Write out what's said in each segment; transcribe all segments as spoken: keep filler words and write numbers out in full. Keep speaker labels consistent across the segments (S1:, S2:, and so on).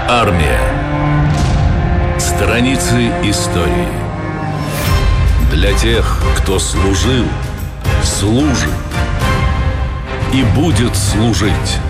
S1: Армия. Страницы истории. Для тех, кто служил, служит и будет служить.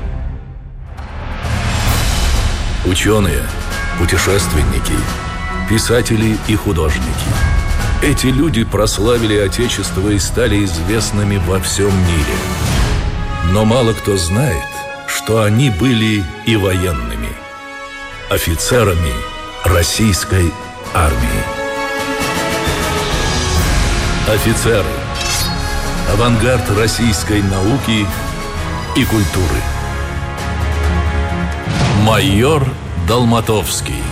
S1: Ученые, путешественники, писатели и художники. Эти люди прославили Отечество и стали известными во всем мире. Но мало кто знает, что они были и военными, офицерами российской армии. Офицеры. Авангард российской науки и культуры. Майор Долматовский.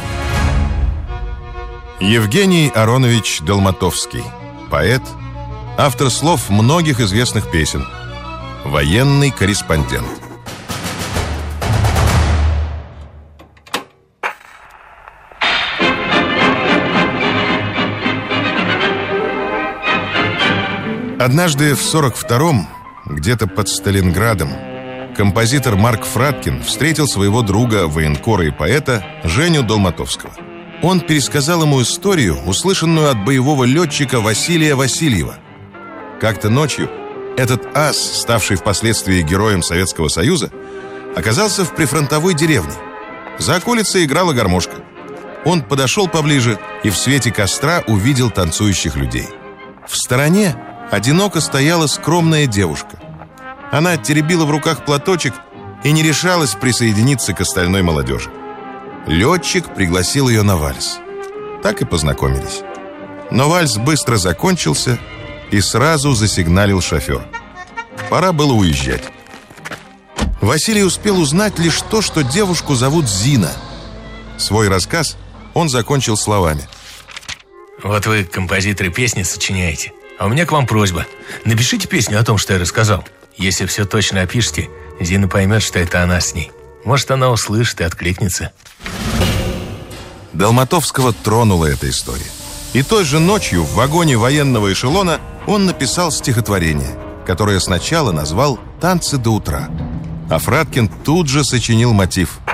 S2: Евгений Аронович Долматовский. Поэт, автор слов многих известных песен. Военный корреспондент. Однажды в сорок втором, где-то под Сталинградом, композитор Марк Фраткин встретил своего друга, военкора и поэта Женю Долматовского. Он пересказал ему историю, услышанную от боевого летчика Василия Васильева. Как-то ночью этот ас, ставший впоследствии героем Советского Союза, оказался в прифронтовой деревне. За околицей играла гармошка. Он подошел поближе и в свете костра увидел танцующих людей. В стороне одиноко стояла скромная девушка. Она теребила в руках платочек и не решалась присоединиться к остальной молодежи. Летчик пригласил ее на вальс. Так и познакомились. Но вальс быстро закончился, и сразу засигналил шофер. Пора было уезжать. Василий успел узнать лишь то, что девушку зовут Зина. Свой рассказ он закончил словами:
S3: «Вот вы, композиторы, песни сочиняете. А у меня к вам просьба. Напишите песню о том, что я рассказал. Если все точно опишете, Зина поймет, что это она с ней. Может, она услышит и откликнется».
S2: Долматовского тронула эта история. И той же ночью в вагоне военного эшелона он написал стихотворение, которое сначала назвал «Танцы до утра». А Фраткин тут же сочинил мотив